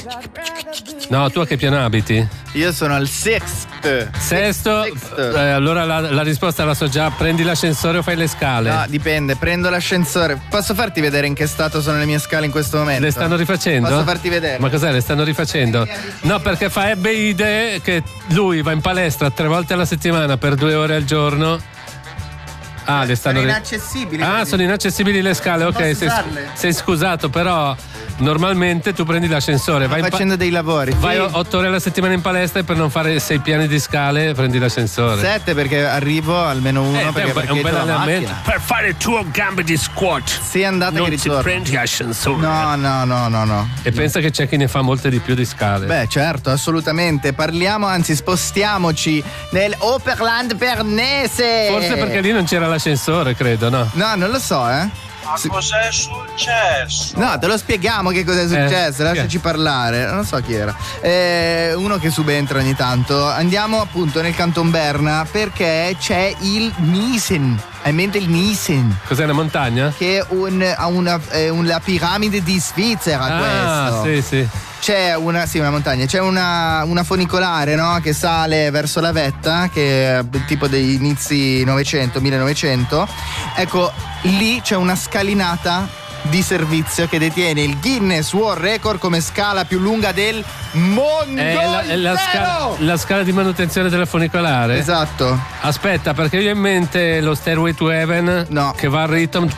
No, tu a che piano abiti? Io sono al sesto. Allora la risposta la so già. Prendi l'ascensore o fai le scale? No, dipende, prendo l'ascensore. Posso farti vedere in che stato sono le mie scale in questo momento? Le stanno rifacendo? Posso farti vedere? Ma cos'è? Le stanno rifacendo? No, perché fa ebbe idee che lui va in palestra 3 volte alla settimana per 2 ore al giorno. Ah, le stanno sono inaccessibili. sono inaccessibili le scale, ok. Sei scusato, però normalmente tu prendi l'ascensore. Sto facendo dei lavori. Vai sì. 8 ore alla settimana in palestra e per non fare 6 piani di scale prendi l'ascensore. 7 perché arrivo almeno uno perché è un bel allenamento. Per fare 2 gambe di squat. Sì, andate non che ritorno. prendi l'ascensore. No. E pensa che c'è chi ne fa molte di più di scale. Beh, certo, assolutamente. Parliamo, anzi spostiamoci nel Oberland Bernese. Forse perché lì non c'era l'ascensore, credo, no? No, non lo so, Ma cos'è successo? No, te lo spieghiamo che cos'è successo, lasciaci parlare. Non so chi era. Uno che subentra ogni tanto. Andiamo appunto nel Canton Berna perché c'è il Niesen. Hai in mente il Niesen? Cos'è, una montagna? Che è la piramide di Svizzera, questo. Sì. C'è una montagna, c'è una funicolare, no? Che sale verso la vetta, che è tipo degli inizi 1900. Ecco, lì c'è una scalinata di servizio che detiene il Guinness World Record come scala più lunga del mondo. È la scala di manutenzione della funicolare? Esatto. Aspetta, perché io ho in mente lo Stairway to Heaven, no, che va al Rhythm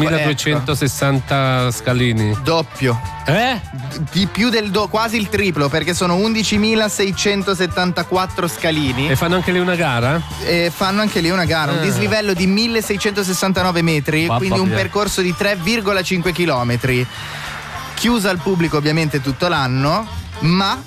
4260 scalini. Doppio. Di più quasi il triplo, perché sono 11.674 scalini. E fanno anche lì una gara? Fanno anche lì una gara, un dislivello di 1.669 metri, quindi un percorso di 3,5 chilometri. Chiusa al pubblico ovviamente tutto l'anno, ma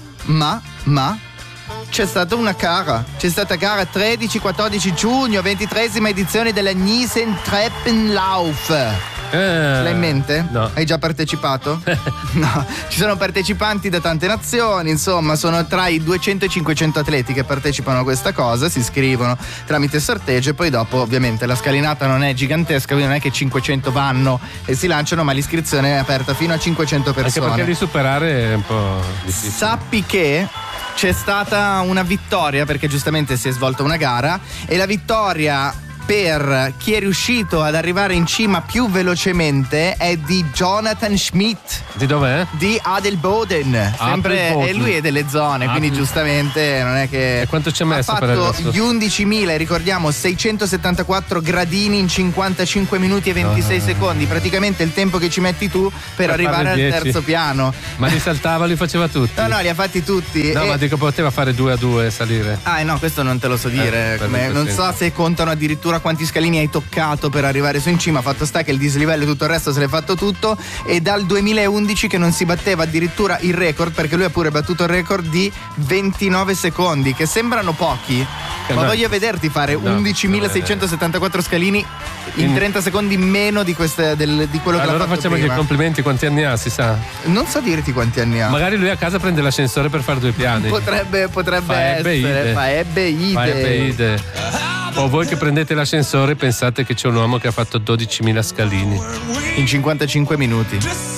c'è stata una gara. C'è stata gara 13-14 giugno, 23esima edizione della Niesen Treppenlauf. L'hai in mente? No. Hai già partecipato? No. Ci sono partecipanti da tante nazioni, insomma, sono tra i 200 e i 500 atleti che partecipano a questa cosa, si iscrivono tramite sorteggio e poi dopo ovviamente la scalinata non è gigantesca, quindi non è che 500 vanno e si lanciano, ma l'iscrizione è aperta fino a 500 persone. Anche perché di superare è un po' difficile. Sappi che c'è stata una vittoria, perché giustamente si è svolta una gara, e la vittoria per chi è riuscito ad arrivare in cima più velocemente è di Jonathan Schmidt. Di dov'è? Di Adelboden. Sempre, e lui è delle zone, quindi giustamente non è che. E quanto ci ha messo per fatto gli 11.000, ricordiamo 674 gradini in 55 minuti e 26 secondi, praticamente il tempo che ci metti tu per arrivare al terzo piano. Ma li saltava, li faceva tutti? No, li ha fatti tutti. No, ma dico, poteva fare 2 a 2 salire. No, questo non te lo so dire. Non so se contano addirittura quanti scalini hai toccato per arrivare su in cima. Fatto sta che il dislivello e tutto il resto se l'è fatto tutto, e dal 2011 che non si batteva addirittura il record, perché lui ha pure battuto il record di 29 secondi, che sembrano pochi, ma voglio vederti fare 11.674 scalini in 30 secondi meno di quello che l'ha fatto allora facciamo prima. i complimenti. Quanti anni ha, si sa? Non so dirti quanti anni ha. Magari lui a casa prende l'ascensore per fare 2 piani. Potrebbe essere. Faebbe ide. O voi che prendete l'ascensore pensate che c'è un uomo che ha fatto 12.000 scalini in 55 minuti.